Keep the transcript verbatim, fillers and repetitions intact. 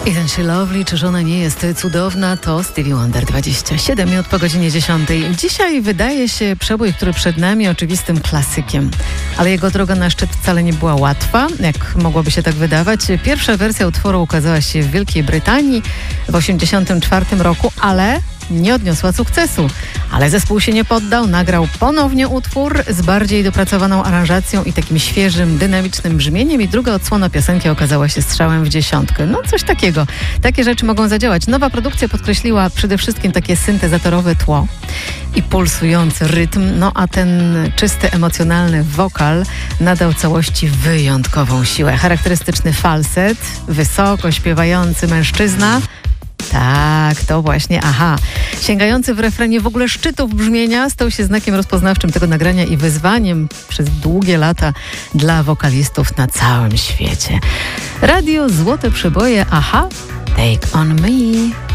Isn't she lovely? Czyż ona nie jest cudowna? To Stevie Wonder, dwadzieścia siedem minut po godzinie dziesiątej. Dzisiaj wydaje się przebój, który przed nami, oczywistym klasykiem. Ale jego droga na szczyt wcale nie była łatwa, jak mogłoby się tak wydawać. Pierwsza wersja utworu ukazała się w Wielkiej Brytanii w osiemdziesiątym czwartym roku, ale nie odniosła sukcesu. Ale zespół się nie poddał, nagrał ponownie utwór z bardziej dopracowaną aranżacją i takim świeżym, dynamicznym brzmieniem i druga odsłona piosenki okazała się strzałem w dziesiątkę. No coś takiego. Takie rzeczy mogą zadziałać. Nowa produkcja podkreśliła przede wszystkim takie syntezatorowe tło i pulsujący rytm, no a ten czysty, emocjonalny wokal nadał całości wyjątkową siłę. Charakterystyczny falset, wysoko śpiewający mężczyzna. Tak, to właśnie, aha. Sięgający w refrenie w ogóle szczytów brzmienia stał się znakiem rozpoznawczym tego nagrania i wyzwaniem przez długie lata dla wokalistów na całym świecie. Radio Złote Przeboje, aha, Take On Me.